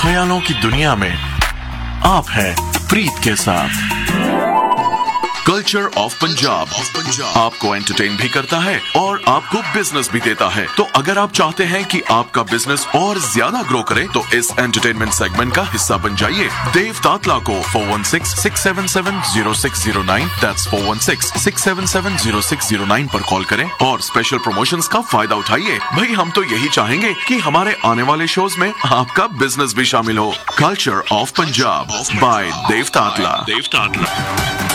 ख्यालों की दुनिया में आप हैं प्रीत के साथ। कल्चर ऑफ पंजाब आपको एंटरटेन भी करता है और आपको बिजनेस भी देता है। तो अगर आप चाहते हैं कि आपका बिजनेस और ज्यादा ग्रो करे तो इस एंटरटेनमेंट सेगमेंट का हिस्सा बन जाइए। देव तातला को 416-677-0609 दैट्स 416-677-0609 पर कॉल करें और स्पेशल प्रमोशंस का फायदा उठाइए। भाई हम तो यही चाहेंगे कि हमारे आने वाले शोज में आपका बिजनेस भी शामिल हो। Culture of Punjab bye Dev तातला।